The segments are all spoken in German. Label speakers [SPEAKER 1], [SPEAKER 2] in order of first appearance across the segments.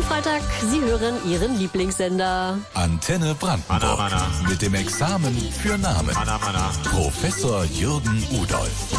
[SPEAKER 1] Freitag. Sie hören Ihren Lieblingssender.
[SPEAKER 2] Antenne Brandenburg. Mit dem Examen für Namen. Professor Jürgen Udolph.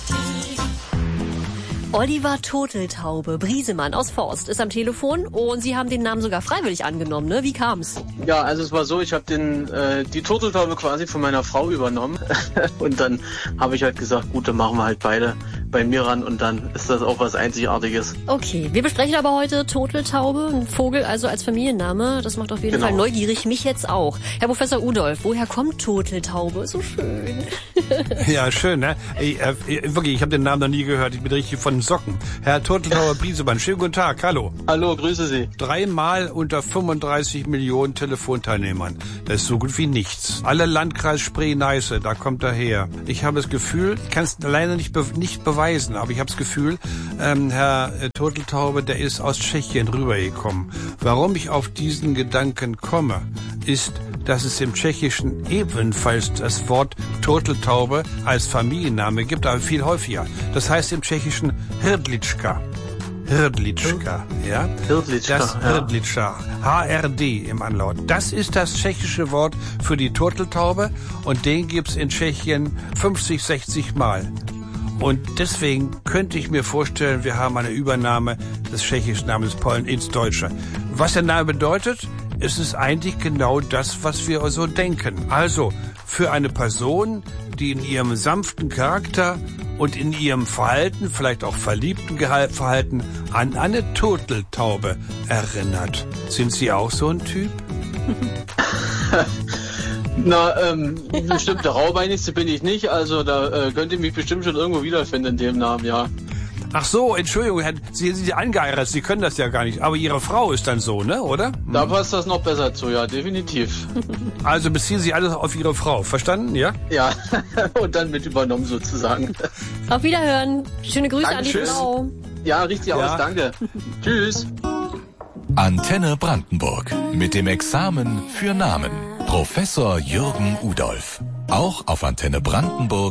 [SPEAKER 1] Oliver Turteltaube Briesemann aus Forst ist am Telefon und Sie haben den Namen sogar freiwillig angenommen, ne? Wie kam's?
[SPEAKER 3] Ja, also es war so, ich habe die Turteltaube quasi von meiner Frau übernommen und dann habe ich halt gesagt, gut, dann machen wir halt beide bei mir ran und dann ist das auch was Einzigartiges.
[SPEAKER 1] Okay, wir besprechen aber heute Turteltaube, ein Vogel also als Familienname. Das macht auf jeden Fall neugierig, mich jetzt auch. Herr Professor Udolph, woher kommt Turteltaube? So schön.
[SPEAKER 4] Ja, schön, ne? Wirklich, ich habe den Namen noch nie gehört. Ich bin richtig von den Socken. Herr Turteltaube Briesemann, schönen guten Tag, hallo.
[SPEAKER 3] Hallo, grüße Sie.
[SPEAKER 4] 3-mal unter 35 Millionen Telefonteilnehmern. Das ist so gut wie nichts. Alle Landkreis Spree-Neiße, da kommt er her. Ich habe das Gefühl, ich kann es leider nicht beweisen, aber ich habe das Gefühl, Herr Turteltaube, der ist aus Tschechien rübergekommen. Warum ich auf diesen Gedanken komme, ist, dass es im Tschechischen ebenfalls das Wort Turteltaube als Familienname gibt, aber viel häufiger. Das heißt im Tschechischen Hrdlička. Hrdlička, ja?
[SPEAKER 3] Hrdlička,
[SPEAKER 4] das Hrdlička, HRD im Anlaut. Das ist das tschechische Wort für die Turteltaube und den gibt's in Tschechien 50, 60 Mal. Und deswegen könnte ich mir vorstellen, wir haben eine Übernahme des tschechischen Namens Pollen ins Deutsche. Was der Name bedeutet, es ist eigentlich genau das, was wir so denken. Also für eine Person, die in ihrem sanften Charakter und in ihrem Verhalten, vielleicht auch verliebten Verhalten, an eine Turteltaube erinnert. Sind Sie auch so ein Typ?
[SPEAKER 3] Na, bestimmt der Raubeinigste bin ich nicht, also da könnt ihr mich bestimmt schon irgendwo wiederfinden in dem Namen, ja.
[SPEAKER 4] Ach so, Entschuldigung, Sie sind angeheiratet, Sie können das ja gar nicht, aber Ihre Frau ist dann so, ne, oder?
[SPEAKER 3] Da passt das noch besser zu, ja, definitiv.
[SPEAKER 4] Also beziehen Sie alles auf Ihre Frau, verstanden, ja?
[SPEAKER 3] Ja, und dann mit übernommen sozusagen.
[SPEAKER 1] Auf Wiederhören. Schöne Grüße an die Frau.
[SPEAKER 3] Ja, richtig aus, danke. Tschüss.
[SPEAKER 2] Antenne Brandenburg. Mit dem Examen für Namen. Professor Jürgen Udolph. Auch auf Antenne Brandenburg.